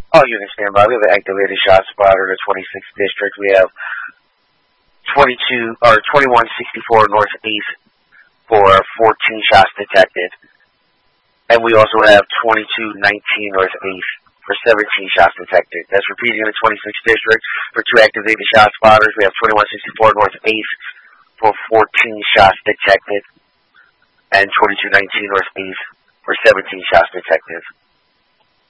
All units stand by. We have an activated shot spotter in the 26th district. We have 2164 northeast for 14 shots detected. And we also have 2219 northeast for 17 shots detected. That's repeating in the 26th district for 2 activated shot spotters. We have 2164 northeast for 14 shots detected and 2219 northeast for 17 shots detected.